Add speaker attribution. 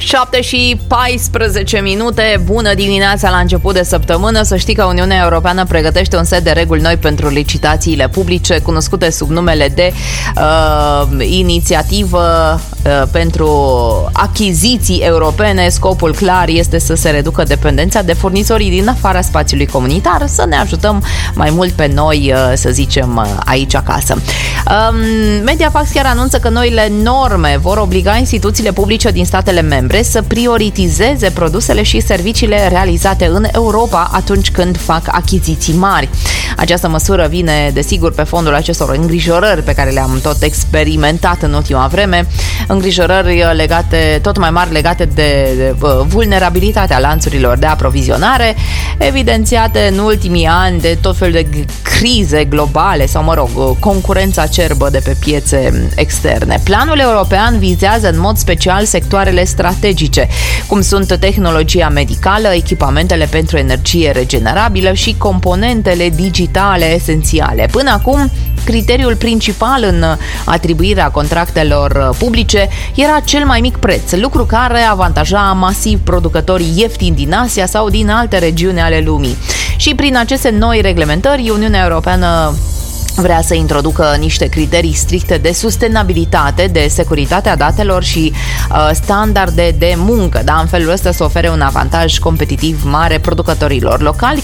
Speaker 1: 7:14. Bună dimineața la început de săptămână. Să știi că Uniunea Europeană pregătește un set de reguli noi pentru licitațiile publice, cunoscute sub numele de inițiativă pentru achiziții europene. Scopul clar este să se reducă dependența de furnizorii din afara spațiului comunitar, să ne ajutăm mai mult pe noi, să zicem, aici acasă. Mediafax chiar anunță că noile norme vor obliga instituțiile publice din statele membre să prioritizeze produsele și serviciile realizate în Europa atunci când fac achiziții mari. Această măsură vine, desigur, pe fondul acestor îngrijorări pe care le-am tot experimentat în ultima vreme, îngrijorări tot mai mari legate de vulnerabilitatea lanțurilor de aprovizionare, evidențiate în ultimii ani de tot felul de crize globale sau, concurența acerbă de pe piețe externe. Planul european vizează în mod special sectoarele strategice, cum sunt tehnologia medicală, echipamentele pentru energie regenerabilă și componentele digitale esențiale. Până acum, criteriul principal în atribuirea contractelor publice era cel mai mic preț, lucru care avantaja masiv producătorii ieftini din Asia sau din alte regiuni ale lumii. Și prin aceste noi reglementări, Uniunea Europeană vrea să introducă niște criterii stricte de sustenabilitate, de securitatea datelor și standarde de muncă. În felul ăsta să ofere un avantaj competitiv mare producătorilor locali,